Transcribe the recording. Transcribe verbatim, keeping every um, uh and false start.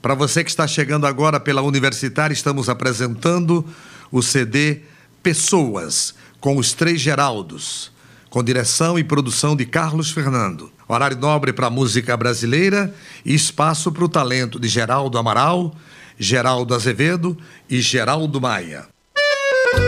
Para você que está chegando agora pela Universitária, estamos apresentando o C D Pessoas, com os Três Geraldos, com direção e produção de Carlos Fernando. Horário nobre para a música brasileira e espaço para o talento de Geraldo Amaral, Geraldo Azevedo e Geraldo Maia.